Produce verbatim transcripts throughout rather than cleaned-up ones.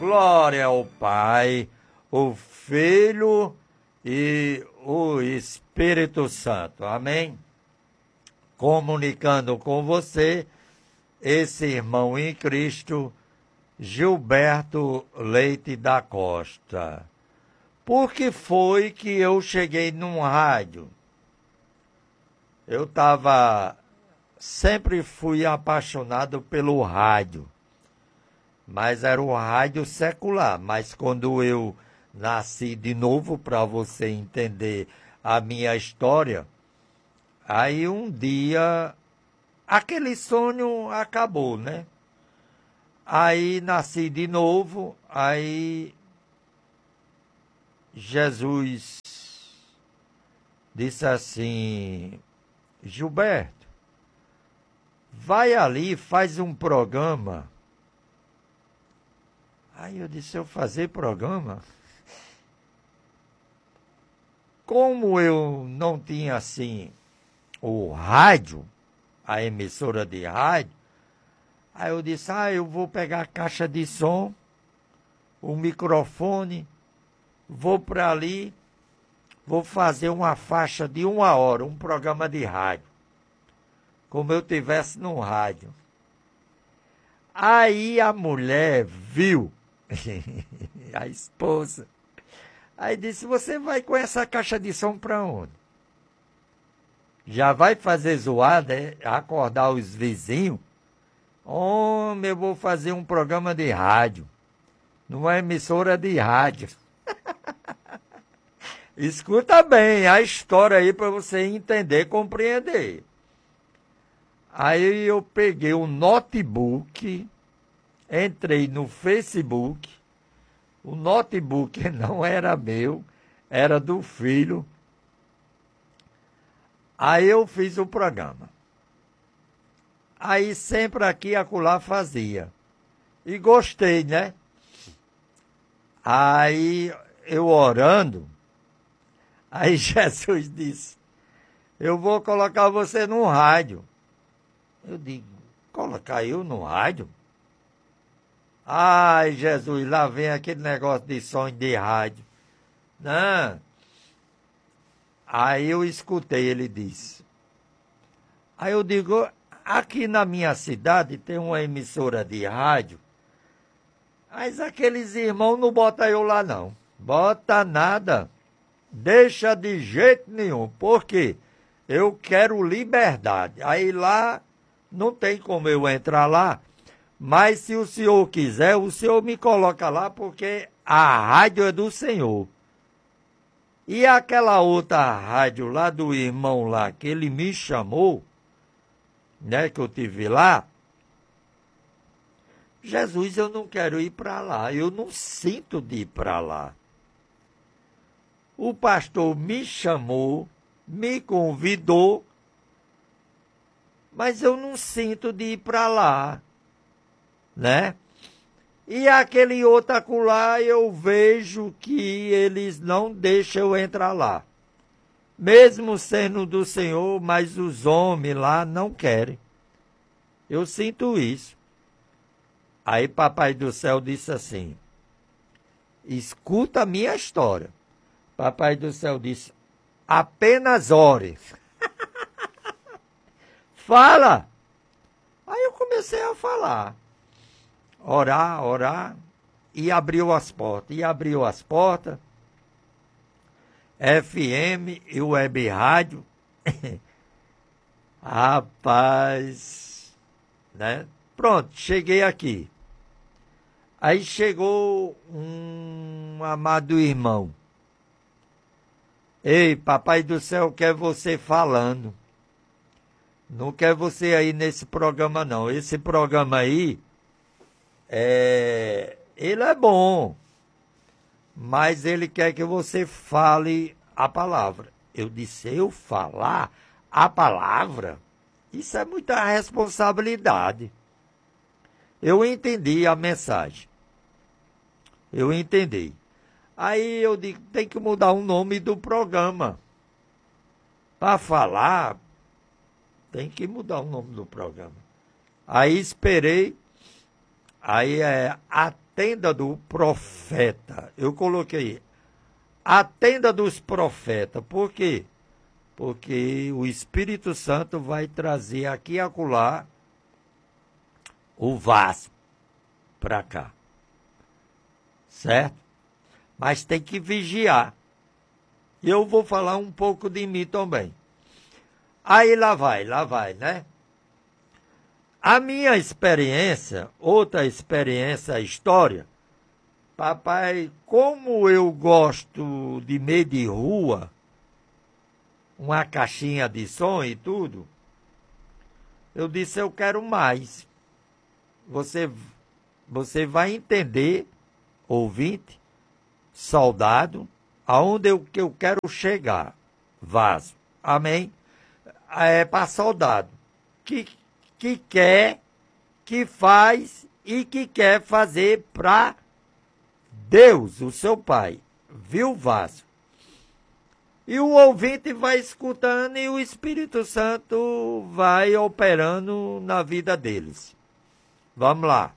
Glória ao Pai, o Filho e o Espírito Santo. Amém? Comunicando com você, esse irmão em Cristo, Gilberto Leite da Costa. Por que foi que eu cheguei num rádio? Eu estava, sempre fui apaixonado pelo rádio, mas era o rádio secular. Mas quando eu nasci de novo, para você entender a minha história, aí um dia aquele sonho acabou, né? Aí nasci de novo, aí Jesus disse assim: Gilberto, vai ali, faz um programa. Aí eu disse: eu fazer programa? Como eu não tinha assim o rádio, a emissora de rádio, aí eu disse: ah, eu vou pegar a caixa de som, o microfone, vou para ali, vou fazer uma faixa de uma hora, um programa de rádio, como eu tivesse num rádio. Aí a mulher viu, a esposa, aí disse: você vai com essa caixa de som para onde? Já vai fazer zoada, é? Acordar os vizinhos? Homem, eu vou fazer um programa de rádio, numa emissora de rádio. Escuta bem a história aí para você entender, compreender. Aí eu peguei o notebook, entrei no Facebook. O notebook não era meu, era do filho. Aí eu fiz o programa. Aí sempre aqui e acolá fazia. E gostei, né? Aí eu orando, aí Jesus disse: eu vou colocar você no rádio. Eu digo: colocar eu no rádio? Ai, Jesus, lá vem aquele negócio de som de rádio. Não. Aí eu escutei, ele disse. Aí eu digo: aqui na minha cidade tem uma emissora de rádio, mas aqueles irmãos não botam eu lá não. Bota nada. Deixa de jeito nenhum. Por quê? Eu quero liberdade. Aí lá não tem como eu entrar lá. Mas se o senhor quiser, o senhor me coloca lá, porque a rádio é do senhor. E aquela outra rádio lá do irmão lá, que ele me chamou, né, que eu tive lá, Jesus, eu não quero ir para lá, eu não sinto de ir para lá. O pastor me chamou, me convidou, mas eu não sinto de ir para lá, né? E aquele outro acolá, eu vejo que eles não deixam eu entrar lá. Mesmo sendo do Senhor, mas os homens lá não querem. Eu sinto isso. Aí Papai do Céu disse assim: escuta a minha história. Papai do Céu disse: apenas ore. Fala! Aí eu comecei a falar. Orar, orar, e abriu as portas, e abriu as portas, F M e web rádio. Rapaz, né? Pronto, cheguei aqui. Aí chegou um amado irmão. Ei, Papai do Céu quer você falando. Não quer você aí nesse programa não. Esse programa aí, É, ele é bom, mas ele quer que você fale a palavra. Eu disse: eu falar a palavra? Isso é muita responsabilidade. Eu entendi a mensagem. Eu entendi. Aí eu digo: tem que mudar o nome do programa. Para falar, tem que mudar o nome do programa. Aí esperei. Aí é a tenda do profeta. Eu coloquei a tenda dos profetas. Por quê? Porque o Espírito Santo vai trazer aqui e acolá o vaso para cá. Certo? Mas tem que vigiar. E eu vou falar um pouco de mim também. Aí lá vai, lá vai, né? A minha experiência, outra experiência, história, papai, como eu gosto de meio de rua, uma caixinha de som e tudo, eu disse, eu quero mais. Você, você vai entender, ouvinte, soldado, aonde eu, que eu quero chegar. Vaso. Amém? É para soldado. Que, que quer, que faz e que quer fazer para Deus, o seu Pai. Viu, vaso? E o ouvinte vai escutando e o Espírito Santo vai operando na vida deles. Vamos lá.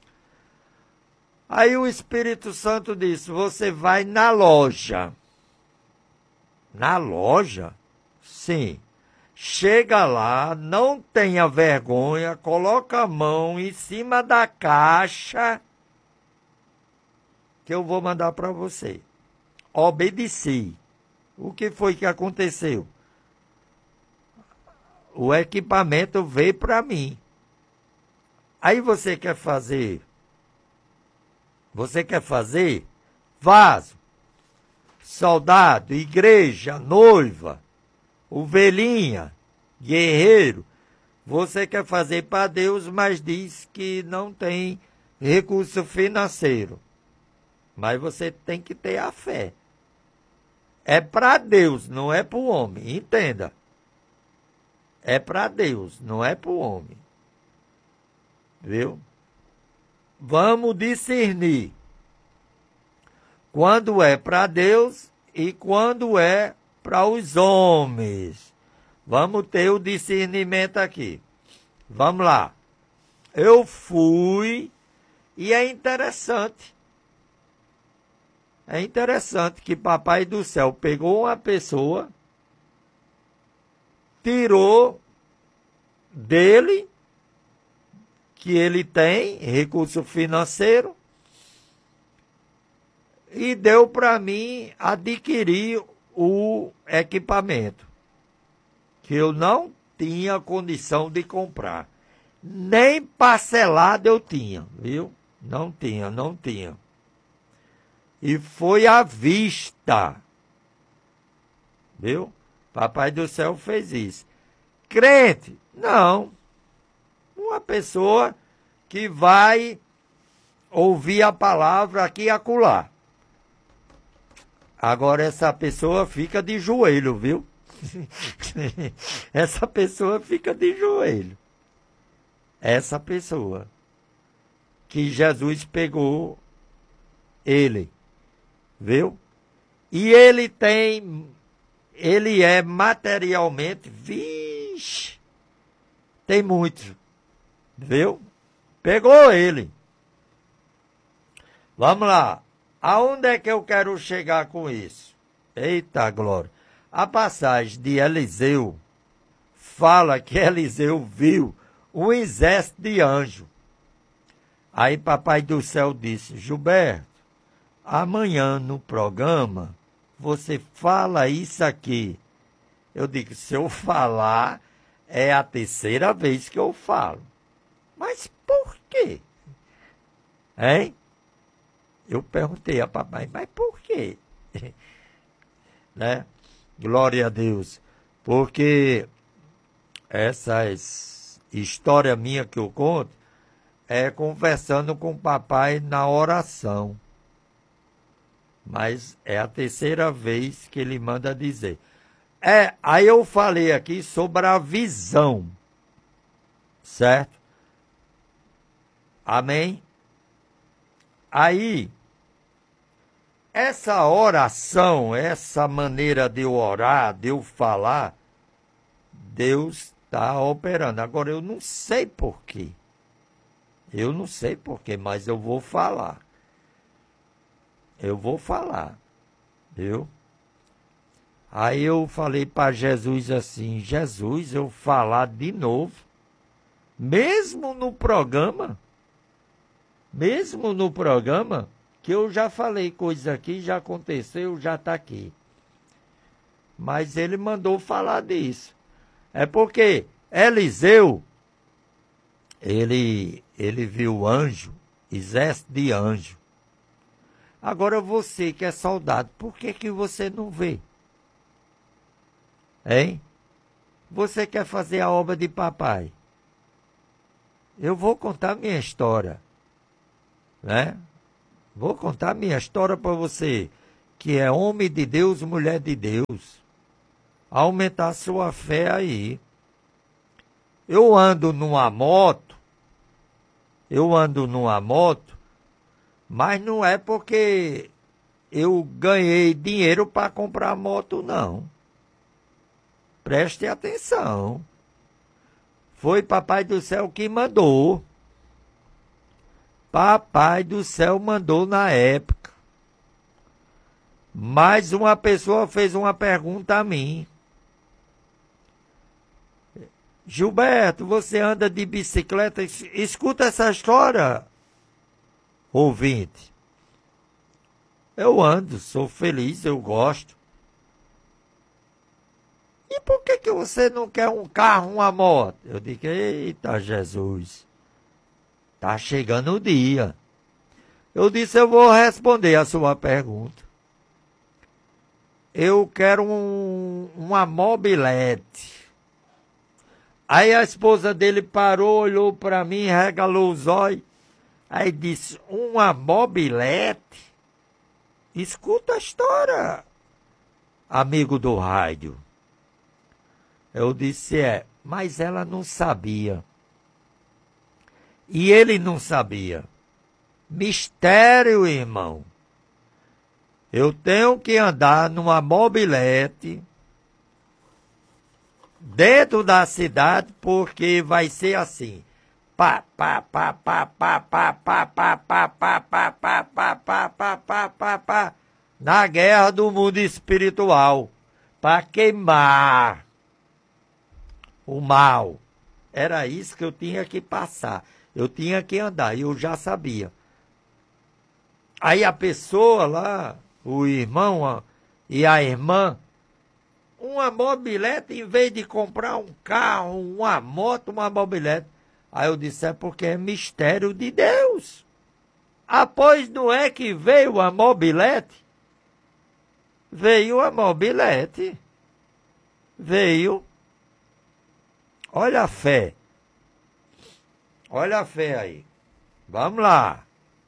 Aí o Espírito Santo disse, você vai na loja. Na loja? Sim. Chega lá, não tenha vergonha, coloca a mão em cima da caixa que eu vou mandar para você. Obedeci. O que foi que aconteceu? O equipamento veio para mim. Aí você quer fazer... Você quer fazer vaso, soldado, igreja, noiva, ovelhinha, guerreiro. Você quer fazer para Deus, mas diz que não tem recurso financeiro. Mas você tem que ter a fé. É para Deus, não é para o homem. Entenda. É para Deus, não é para o homem. Viu? Vamos discernir quando é para Deus e quando é para os homens. Vamos ter o discernimento aqui. Vamos lá. Eu fui e é interessante. É interessante que Papai do Céu pegou uma pessoa, tirou dele, que ele tem recurso financeiro, e deu para mim adquirir o equipamento, que eu não tinha condição de comprar. Nem parcelado eu tinha, viu? Não tinha, não tinha. E foi à vista, viu? Papai do Céu fez isso. Crente? Não. Uma pessoa que vai ouvir a palavra aqui e acolá. Agora essa pessoa fica de joelho, viu? Essa pessoa fica de joelho. Essa pessoa que Jesus pegou ele, viu? E ele tem, ele é materialmente, vixe, tem muito. Viu? Pegou ele. Vamos lá. Aonde é que eu quero chegar com isso? Eita glória. A passagem de Eliseu fala que Eliseu viu um exército de anjos. Aí Papai do Céu disse, Gilberto, amanhã no programa você fala isso aqui. Eu digo, se eu falar, é a terceira vez que eu falo. Mas por quê? Hein? Eu perguntei a papai, mas por quê? Né? Glória a Deus. Porque essas histórias minhas que eu conto é conversando com o papai na oração. Mas é a terceira vez que ele manda dizer. É, aí eu falei aqui sobre a visão. Certo? Amém? Aí, essa oração, essa maneira de eu orar, de eu falar, Deus está operando. Agora, eu não sei por quê. Eu não sei por quê, mas eu vou falar. eu vou falar, viu? Aí eu falei para Jesus assim, Jesus, eu falar de novo, mesmo no programa, mesmo no programa, que eu já falei coisa aqui, já aconteceu, já está aqui. Mas ele mandou falar disso. É porque Eliseu, ele, ele viu anjo, exército de anjo. Agora você que é soldado, por que que você não vê? Hein? Você quer fazer a obra de papai? Eu vou contar minha história, né? Vou contar minha história para você, que é homem de Deus, mulher de Deus. Aumentar sua fé aí. Eu ando numa moto, eu ando numa moto, mas não é porque eu ganhei dinheiro para comprar moto, não. Preste atenção. Foi Papai do Céu que mandou. Papai do Céu mandou na época. Mas uma pessoa fez uma pergunta a mim. Gilberto, você anda de bicicleta? Escuta essa história, ouvinte. Eu ando, sou feliz, eu gosto. E por que que você não quer um carro, uma moto? Eu digo, eita Jesus, tá chegando o dia. Eu disse, eu vou responder a sua pergunta. Eu quero um, uma mobilete. Aí a esposa dele parou, olhou para mim, regalou os olhos. Aí disse, uma mobilete? Escuta a história, amigo do rádio. Eu disse, é, mas ela não sabia. E ele não sabia. Mistério, irmão. Eu tenho que andar numa mobilete dentro da cidade, porque vai ser assim. Pá, pá, pá, pá, pá, pá, pá, pá, pá, pá, pá, pá, pá, pá, pá, pá, pá, pá, na guerra do mundo espiritual, para queimar o mal. Era isso que eu tinha que passar. Eu tinha que andar, e eu já sabia. Aí a pessoa lá, o irmão e a irmã, uma mobilete, em vez de comprar um carro, uma moto, uma mobilete. Aí eu disse, é porque é mistério de Deus. Após não é que veio a mobilete? Veio a mobilete. Veio. Olha a fé. Olha a fé aí. Vamos lá.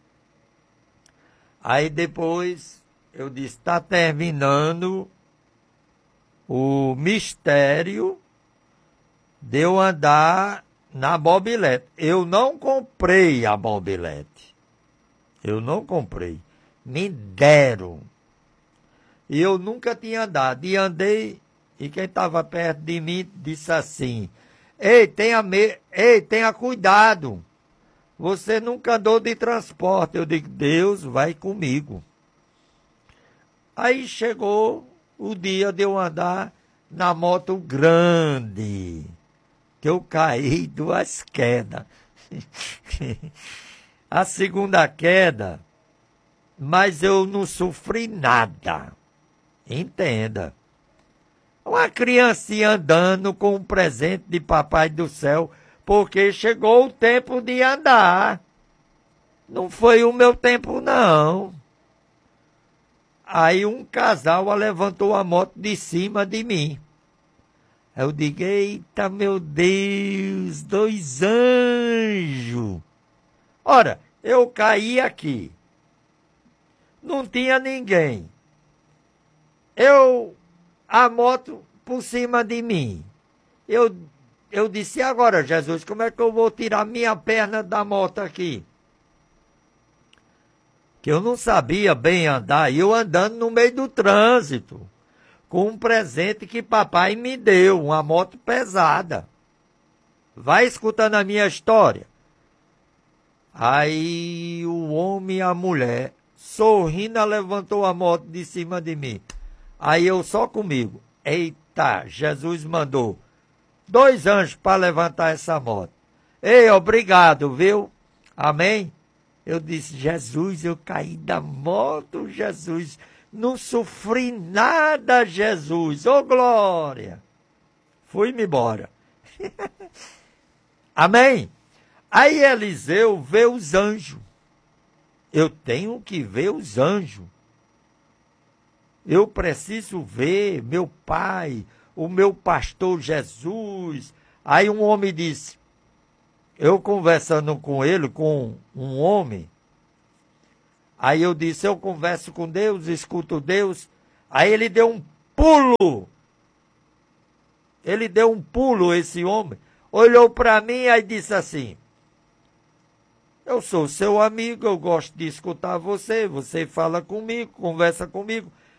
Aí depois eu disse, está terminando o mistério de eu andar na mobilete. Eu não comprei a mobilete. Eu não comprei. Me deram. E eu nunca tinha andado. E andei, e quem estava perto de mim disse assim, Ei, tenha, me... Ei, tenha cuidado. Você nunca andou de transporte. Eu digo, Deus vai comigo. Aí chegou o dia de eu andar na moto grande, que eu caí duas quedas. A segunda queda, mas eu não sofri nada. Entenda. Uma criancinha andando com um presente de Papai do Céu, porque chegou o tempo de andar. Não foi o meu tempo, não. Aí um casal levantou a moto de cima de mim. Eu digo, eita, meu Deus, dois anjos. Ora, eu caí aqui. Não tinha ninguém. Eu, a moto por cima de mim. Eu, eu disse, agora, Jesus, como é que eu vou tirar minha perna da moto aqui? Que eu não sabia bem andar, e eu andando no meio do trânsito, com um presente que papai me deu, uma moto pesada. Vai escutando a minha história. Aí o homem e a mulher sorrindo, levantou a moto de cima de mim. Aí eu só comigo. Eita, Jesus mandou dois anjos para levantar essa moto. Ei, obrigado, viu? Amém? Eu disse, Jesus, eu caí da moto, Jesus. Não sofri nada, Jesus. Ô, glória! Fui-me embora. Amém? Aí Eliseu vê os anjos. Eu tenho que ver os anjos. Eu preciso ver meu pai, o meu pastor Jesus. Aí um homem disse, eu conversando com ele, com um homem, aí eu disse, eu converso com Deus, escuto Deus. Aí ele deu um pulo. Ele deu um pulo, esse homem. Olhou para mim e disse assim, eu sou seu amigo, eu gosto de escutar você, você fala comigo, conversa comigo.